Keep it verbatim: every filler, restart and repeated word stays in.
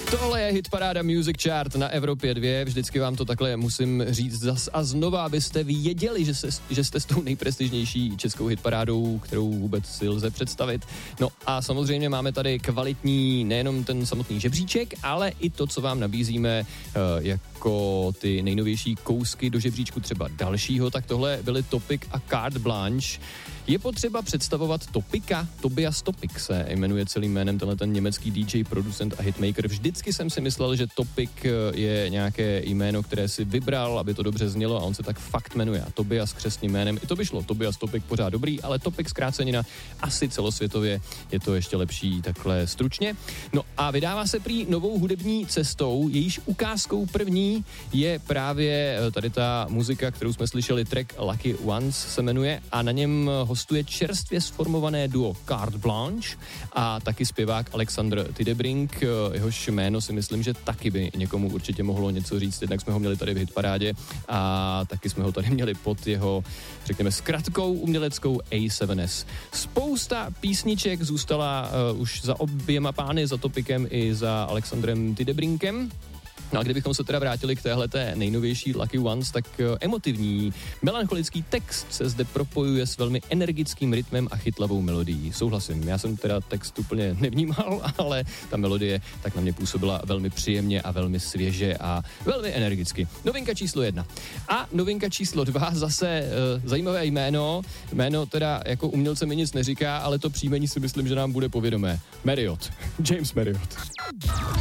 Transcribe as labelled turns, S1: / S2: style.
S1: Tohle je hitparáda Music Chart na Evropě dva. Vždycky vám to takhle musím říct zas a znova, abyste věděli, že, se, že jste s tou nejprestižnější českou hitparádou, kterou vůbec si lze představit. No a samozřejmě máme tady kvalitní, nejenom ten samotný žebříček, ale i to, co vám nabízíme uh, jako ty nejnovější kousky do žebříčku třeba dalšího, tak tohle byly Topic a Carte Blanche. Je potřeba představovat Topika? Tobias Topik se jmenuje celým jménem tenhle ten německý D J, producent a hitmaker. Vždycky jsem si myslel, že Topik je nějaké jméno, které si vybral, aby to dobře znělo, a on se tak fakt jmenuje. A Tobias křestním jménem, i to by šlo, Tobias Topik pořád dobrý, ale Topik zkrácenina asi celosvětově je to ještě lepší takhle stručně. No a vydává se prý novou hudební cestou, jejíž ukázkou první je právě tady ta muzika, kterou jsme slyšeli, track Lucky Ones se jmenuje, a na něm hostuje čerstvě sformované duo Carte Blanche a taky zpěvák Alexander Tidebrink, jehož jméno si myslím, že taky by někomu určitě mohlo něco říct, jednak jsme ho měli tady v hitparádě a taky jsme ho tady měli pod jeho, řekněme, zkratkou uměleckou A sedm S. Spousta písniček zůstala uh, už za oběma pány, za Topikem i za Alexandrem Tidebrinkem. No a kdybychom se teda vrátili k téhleté nejnovější Lucky Ones, tak emotivní, melancholický text se zde propojuje s velmi energickým rytmem a chytlavou melodií. Souhlasím, já jsem teda text úplně nevnímal, ale ta melodie tak na mě působila velmi příjemně a velmi svěže a velmi energicky. Novinka číslo jedna. A novinka číslo dva, zase e, zajímavé jméno. Jméno teda jako umělce mi nic neříká, ale to příjmení si myslím, že nám bude povědomé. Marriott. James Marriott.